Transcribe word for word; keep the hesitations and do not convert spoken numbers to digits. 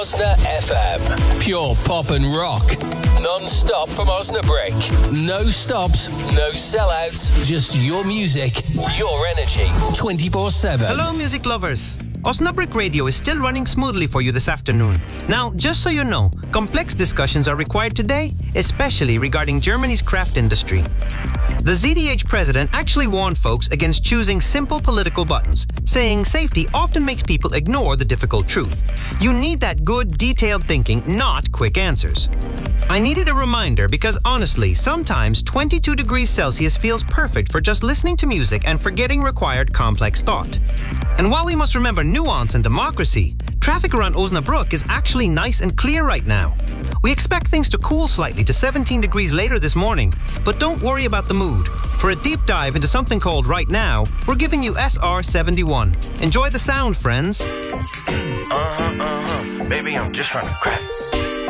Osna F M. Pure pop and rock. Non-stop from Osnabrück. No stops, no sellouts. Just your music, your energy. twenty-four seven. Hello, music lovers. Osnabrück Radio is still running smoothly for you this afternoon. Now, just so you know, complex discussions are required today, especially regarding Germany's craft industry. The Z D H president actually warned folks against choosing simple political buttons, saying safety often makes people ignore the difficult truth. You need that good, detailed thinking, not quick answers. I needed a reminder because honestly, sometimes twenty-two degrees Celsius feels perfect for just listening to music and forgetting required complex thought. And while we must remember nuance and democracy, traffic around Osnabrück is actually nice and clear right now. We expect things to cool slightly to seventeen degrees later this morning, but don't worry about the mood. For a deep dive into something called Right Now, we're giving you S R seventy-one. Enjoy the sound, friends. Uh-huh, uh-huh. Baby, I'm just trying to crack.